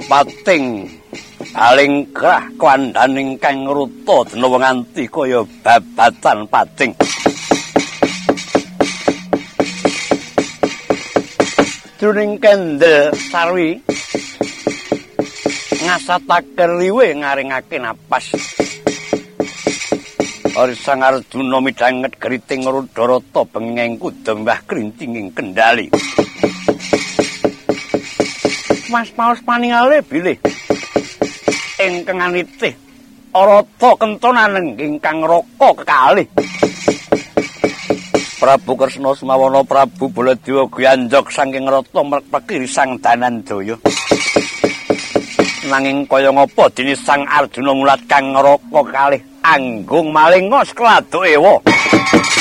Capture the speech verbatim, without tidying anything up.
pating paling kerah kandhaning kang ruta denawa nganti kaya babatan pating. Jroning kendel sarwi ngasataken riwe ngaringake napas. Ari Sang Arjuna midhanget griting Rudarata benging kuda mbah krintinging kendali. Mas paus paningale bilih ingkang anitih arata kentonan ingkang raka kekalih. Prabu Kresna Semawana Prabu Baladewa Gyanjok saking rata mrepeki Sang Danandaya. Nanging kaya ngapa dene Sang Arjuna mulat kang raka kekalih anggung malingos kladuk ewa.